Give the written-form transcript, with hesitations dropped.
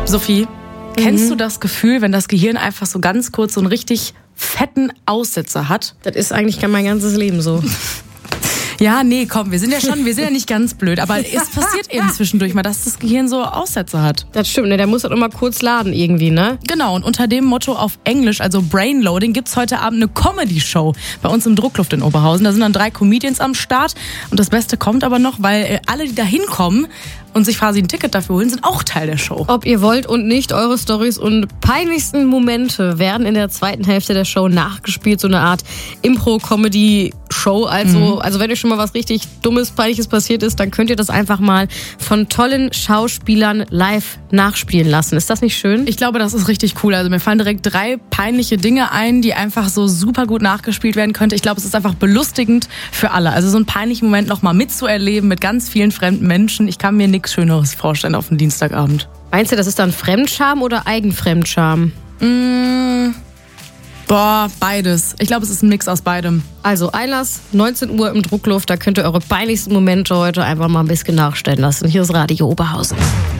Sophie, kennst du das Gefühl, wenn das Gehirn einfach so ganz kurz so einen richtig fetten Aussetzer hat? Das ist eigentlich mein ganzes Leben so. Ja, nee, komm, wir sind ja nicht ganz blöd, aber es passiert eben zwischendurch mal, dass das Gehirn so Aussetzer hat. Das stimmt, ne? Der muss halt immer kurz laden irgendwie, ne? Genau, und unter dem Motto auf Englisch, also Brainloading, gibt's heute Abend eine Comedy-Show bei uns im Druckluft in Oberhausen. Da sind dann 3 Comedians am Start und das Beste kommt aber noch, weil alle, die da hinkommen und sich quasi ein Ticket dafür holen, sind auch Teil der Show. Ob ihr wollt und nicht, eure Storys und peinlichsten Momente werden in der zweiten Hälfte der Show nachgespielt. So eine Art Impro-Comedy-Show. Also wenn euch schon mal was richtig Dummes, Peinliches passiert ist, dann könnt ihr das einfach mal von tollen Schauspielern live nachspielen lassen. Ist das nicht schön? Ich glaube, das ist richtig cool. Also mir fallen direkt 3 peinliche Dinge ein, die einfach so super gut nachgespielt werden könnte. Ich glaube, es ist einfach belustigend für alle. Also so einen peinlichen Moment nochmal mitzuerleben mit ganz vielen fremden Menschen. Ich kann mir nichts Schöneres vorstellen auf einen Dienstagabend. Meinst du, das ist dann Fremdscham oder Eigenfremdscham? Beides. Ich glaube, es ist ein Mix aus beidem. Also Einlass, 19 Uhr im Druckluft, da könnt ihr eure peinlichsten Momente heute einfach mal ein bisschen nachstellen lassen. Hier ist Radio Oberhausen.